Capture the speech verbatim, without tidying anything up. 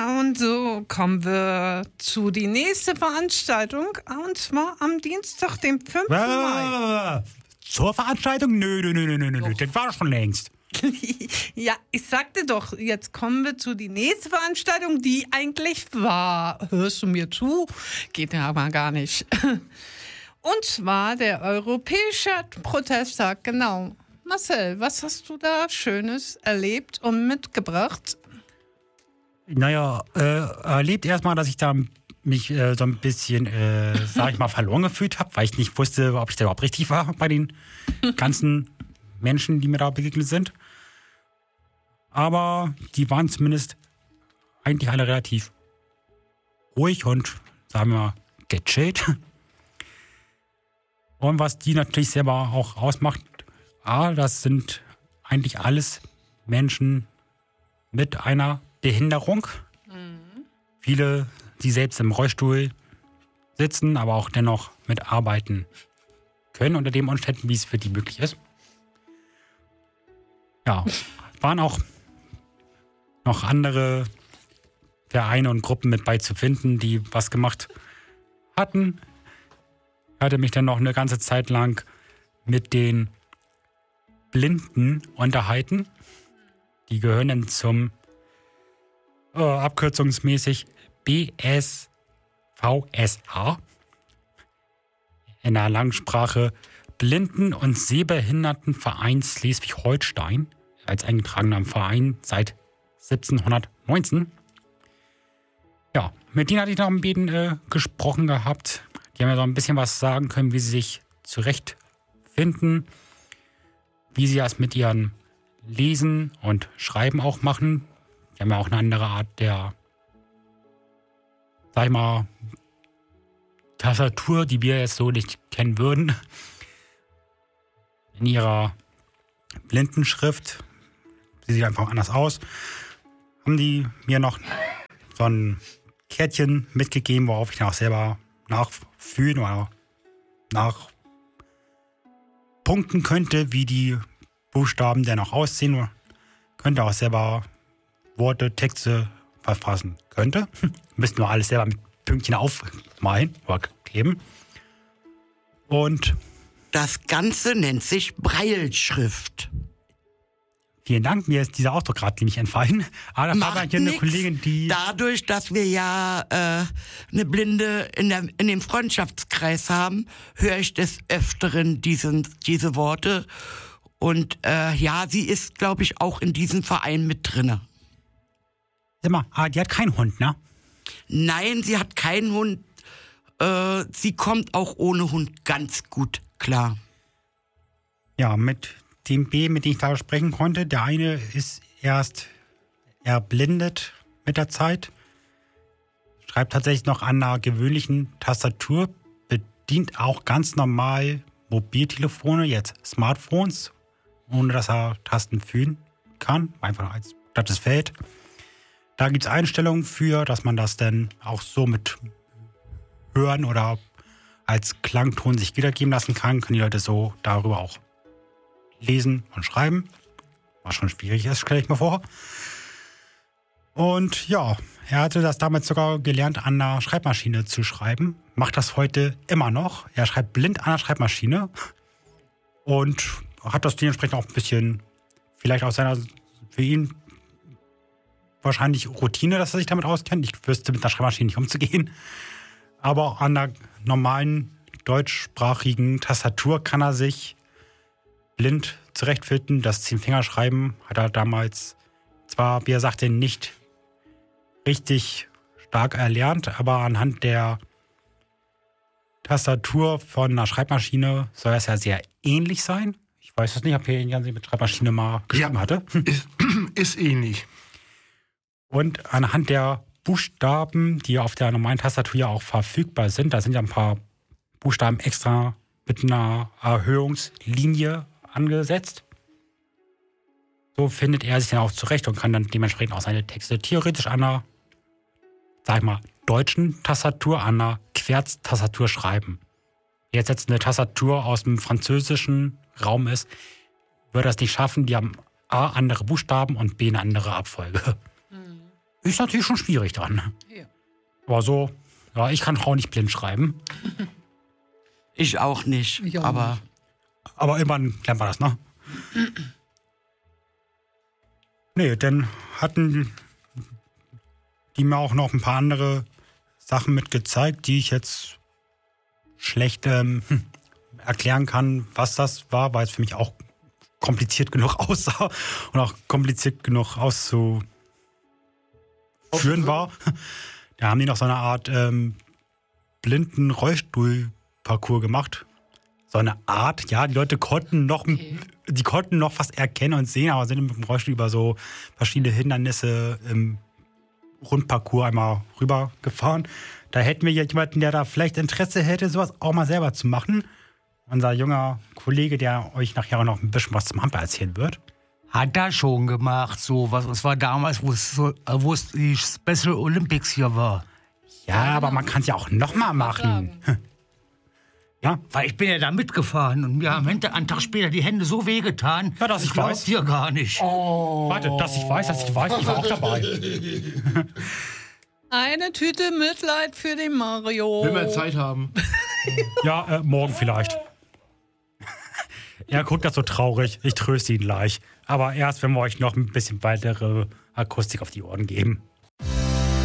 Ja, und so kommen wir zu die nächste Veranstaltung, und zwar am Dienstag, dem fünften Mai. Zur Veranstaltung? Nö, nö, nö, nö, nö, nö, das war schon längst. Ja, ich sagte doch, jetzt kommen wir zu die nächste Veranstaltung, die eigentlich war. Hörst du mir zu? Geht ja aber gar nicht. Und zwar der Europäische Protesttag, genau. Marcel, was hast du da Schönes erlebt und mitgebracht? Naja, äh, erlebt erstmal, dass ich da mich äh, so ein bisschen, äh, sag ich mal, verloren gefühlt habe, weil ich nicht wusste, ob ich da überhaupt richtig war bei den ganzen Menschen, die mir da begegnet sind. Aber die waren zumindest eigentlich alle relativ ruhig und, sagen wir mal, gechillt. Und was die natürlich selber auch ausmacht, A, das sind eigentlich alles Menschen mit einer Behinderung. Mhm. Viele, die selbst im Rollstuhl sitzen, aber auch dennoch mitarbeiten können, unter den Umständen, wie es für die möglich ist. Ja, waren auch noch andere Vereine und Gruppen mit beizufinden, die was gemacht hatten. Ich hatte mich dann noch eine ganze Zeit lang mit den Blinden unterhalten. Die gehören dann zum äh, abkürzungsmäßig B S V S H. In der Langsprache Blinden- und Sehbehindertenverein Schleswig-Holstein, als eingetragener Verein seit siebzehnhundertneunzehn. Ja, mit denen hatte ich noch ein bisschen äh, gesprochen gehabt. Die haben ja so ein bisschen was sagen können, wie sie sich zurechtfinden, wie sie das mit ihrem Lesen und Schreiben auch machen. Die haben ja auch eine andere Art der, sag ich mal, Tastatur, die wir jetzt so nicht kennen würden. In ihrer Blindenschrift, sie sieht einfach anders aus, haben die mir noch so ein Kärtchen mitgegeben, worauf ich dann auch selber nachfühlen oder nachpunkten könnte, wie die Buchstaben denn auch aussehen. Könnte auch selber Worte, Texte verfassen könnte. Müssten wir alles selber mit Pünktchen aufmalen oder kleben. Und das Ganze nennt sich Brailleschrift. Vielen Dank, mir ist dieser Ausdruck gerade nämlich entfallen. Aber da war hier eine Kollegin, die... Dadurch, dass wir ja äh, eine Blinde in, der, in dem Freundschaftskreis haben, höre ich des Öfteren diesen, diese Worte. Und äh, ja, sie ist, glaube ich, auch in diesem Verein mit drinne. Sag mal, ah, die hat keinen Hund, ne? Nein, sie hat keinen Hund. Äh, sie kommt auch ohne Hund ganz gut klar. Ja, mit dem B, mit dem ich da sprechen konnte, der eine ist erst erblindet mit der Zeit, schreibt tatsächlich noch an einer gewöhnlichen Tastatur, bedient auch ganz normal Mobiltelefone, jetzt Smartphones, ohne dass er Tasten fühlen kann, einfach als glattes Feld. Da gibt es Einstellungen für, dass man das dann auch so mit hören oder als Klangton sich wiedergeben lassen kann, können die Leute so darüber auch lesen und schreiben. Was schon schwierig ist, stelle ich mir vor. Und ja, er hatte das damals sogar gelernt, an der Schreibmaschine zu schreiben. Macht das heute immer noch. Er schreibt blind an der Schreibmaschine. Und hat das dementsprechend auch ein bisschen, vielleicht aus seiner, für ihn wahrscheinlich Routine, dass er sich damit auskennt. Ich wüsste mit der Schreibmaschine nicht umzugehen. Aber an der normalen deutschsprachigen Tastatur kann er sich blind zurechtfinden. Das Zehn-Fingerschreiben hat er damals zwar, wie er sagte, nicht richtig stark erlernt, aber anhand der Tastatur von einer Schreibmaschine soll es ja sehr ähnlich sein. Ich weiß es nicht, ob er die mit Schreibmaschine mal geschrieben ja, hatte. Ist, ist ähnlich. Und anhand der Buchstaben, die auf der normalen Tastatur ja auch verfügbar sind, da sind ja ein paar Buchstaben extra mit einer Erhöhungslinie angesetzt. So findet er sich dann auch zurecht und kann dann dementsprechend auch seine Texte theoretisch an einer, sag ich mal, deutschen Tastatur, an einer Querztastatur schreiben. Wer jetzt eine Tastatur aus dem französischen Raum ist, würde das nicht schaffen. Die haben A, andere Buchstaben und B, eine andere Abfolge. ist natürlich schon schwierig dran. Ja. Aber so, ja, ich kann auch nicht blind schreiben. Ich auch nicht, Ich auch aber nicht. Aber irgendwann lernt man das, ne? Nee, dann hatten die mir auch noch ein paar andere Sachen mit gezeigt, die ich jetzt schlecht ähm, erklären kann, was das war, weil es für mich auch kompliziert genug aussah und auch kompliziert genug auszuführen war. Da haben die noch so eine Art ähm, blinden Rollstuhlparcours gemacht. So eine Art, ja, die Leute konnten noch, Okay. die konnten noch was erkennen und sehen, aber sind mit dem Rollstuhl über so verschiedene Hindernisse im Rundparcours einmal rübergefahren. Da hätten wir jemanden, der da vielleicht Interesse hätte, sowas auch mal selber zu machen. Unser junger Kollege, der euch nachher auch noch ein bisschen was zum Handball erzählen wird. Hat er schon gemacht, so was. Es war damals, wo es, so, äh, wo es die Special Olympics hier war. Ja, aber man kann es ja auch noch mal machen. Ja, Weil ich bin ja da mitgefahren und mir haben hinter einen Tag später die Hände so wehgetan. Ja, dass ich glaubt weiß. ihr gar nicht. warte, dass ich weiß, dass ich weiß, ich war auch dabei. Eine Tüte Mitleid für den Mario. Will wir Zeit haben. Ja, äh, morgen vielleicht. Er guckt das so traurig. Ich tröste ihn gleich. Aber erst, wenn wir euch noch ein bisschen weitere Akustik auf die Ohren geben.